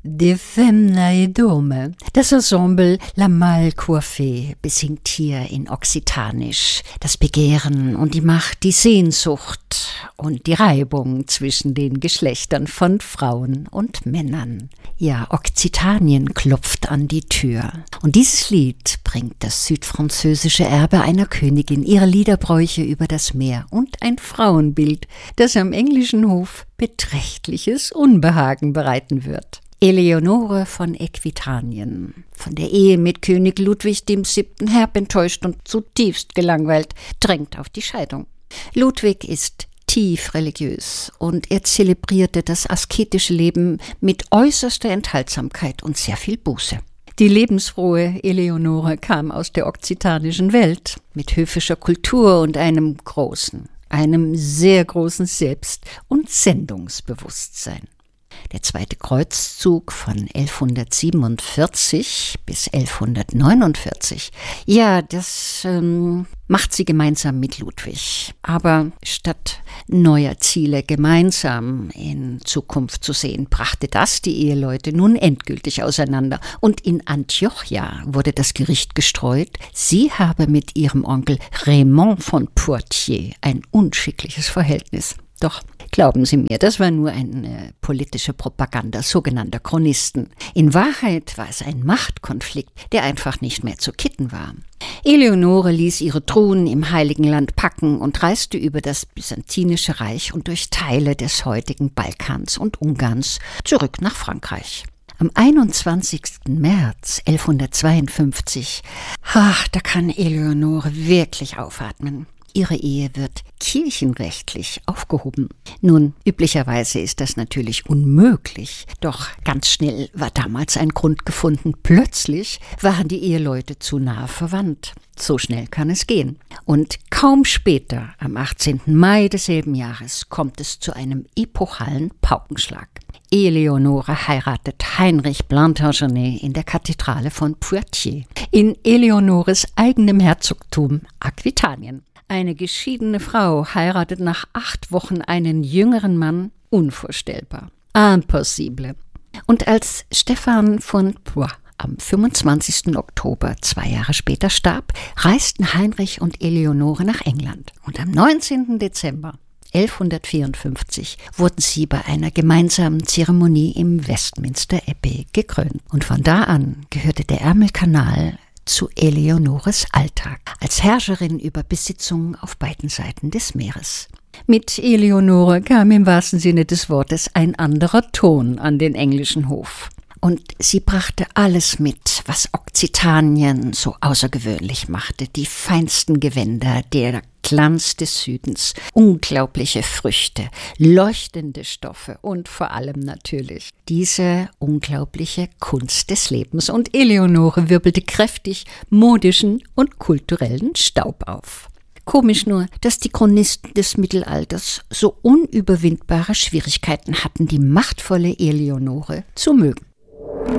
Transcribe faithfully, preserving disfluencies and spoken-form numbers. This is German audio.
De Femmes Naedome. Das Ensemble La Mal Coiffée besingt hier in Okzitanisch das Begehren und die Macht, die Sehnsucht und die Reibung zwischen den Geschlechtern von Frauen und Männern. Ja, Okzitanien klopft an die Tür. Und dieses Lied bringt das südfranzösische Erbe einer Königin, ihre Liederbräuche über das Meer und ein Frauenbild, das am englischen Hof beträchtliches Unbehagen bereiten wird. Eleonore von Equitanien, von der Ehe mit König Ludwig der Siebte herb enttäuscht und zutiefst gelangweilt, drängt auf die Scheidung. Ludwig ist tief religiös und er zelebrierte das asketische Leben mit äußerster Enthaltsamkeit und sehr viel Buße. Die lebensfrohe Eleonore kam aus der okzitanischen Welt mit höfischer Kultur und einem großen, einem sehr großen Selbst- und Sendungsbewusstsein. Der zweite Kreuzzug von elfhundertsiebenundvierzig bis elfhundertneunundvierzig, ja, das ähm, macht sie gemeinsam mit Ludwig. Aber statt neuer Ziele gemeinsam in Zukunft zu sehen, brachte das die Eheleute nun endgültig auseinander. Und in Antiochia wurde das Gericht gestreut, sie habe mit ihrem Onkel Raymond von Poitiers ein unschickliches Verhältnis. Doch glauben Sie mir, das war nur eine politische Propaganda sogenannter Chronisten. In Wahrheit war es ein Machtkonflikt, der einfach nicht mehr zu kitten war. Eleonore ließ ihre Truhen im Heiligen Land packen und reiste über das Byzantinische Reich und durch Teile des heutigen Balkans und Ungarns zurück nach Frankreich. Am einundzwanzigsten März elfhundertzweiundfünfzig, ach, da kann Eleonore wirklich aufatmen. Ihre Ehe wird kirchenrechtlich aufgehoben. Nun, üblicherweise ist das natürlich unmöglich, doch ganz schnell war damals ein Grund gefunden. Plötzlich waren die Eheleute zu nahe verwandt. So schnell kann es gehen. Und kaum später, am achtzehnten Mai desselben Jahres, kommt es zu einem epochalen Paukenschlag. Eleonore heiratet Heinrich Plantagenet in der Kathedrale von Poitiers, in Eleonores eigenem Herzogtum Aquitanien. Eine geschiedene Frau heiratet nach acht Wochen einen jüngeren Mann, unvorstellbar. Impossible. Und als Stephan von Poix am fünfundzwanzigsten Oktober, zwei Jahre später, starb, reisten Heinrich und Eleonore nach England. Und am neunzehnten Dezember elfhundertvierundfünfzig wurden sie bei einer gemeinsamen Zeremonie im Westminster Abbey gekrönt. Und von da an gehörte der Ärmelkanal zu Eleonores Alltag als Herrscherin über Besitzungen auf beiden Seiten des Meeres. Mit Eleonore kam im wahrsten Sinne des Wortes ein anderer Ton an den englischen Hof. Und sie brachte alles mit, was Okzitanien so außergewöhnlich machte. Die feinsten Gewänder, der Glanz des Südens, unglaubliche Früchte, leuchtende Stoffe und vor allem natürlich diese unglaubliche Kunst des Lebens. Und Eleonore wirbelte kräftig modischen und kulturellen Staub auf. Komisch nur, dass die Chronisten des Mittelalters so unüberwindbare Schwierigkeiten hatten, die machtvolle Eleonore zu mögen.